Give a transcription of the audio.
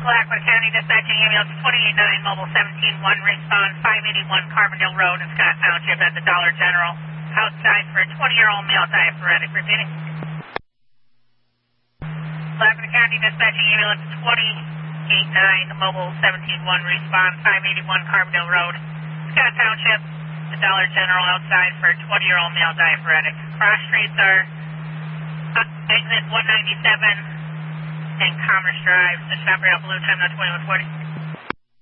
Blackwood County Dispatching Ambulance 289, Mobile 171, respond 581 Carbondale Road in Scott Township at the Dollar General. Outside for a 20-year-old male diaphoretic. Repeating. Blackwood County Dispatching Ambulance 289, Mobile 171, respond 581 Carbondale Road, Scott Township, the Dollar General. Outside for a 20-year-old male diaphoretic. Cross streets are exit 197 and Commerce Drive. The shop rail blue time now 2140.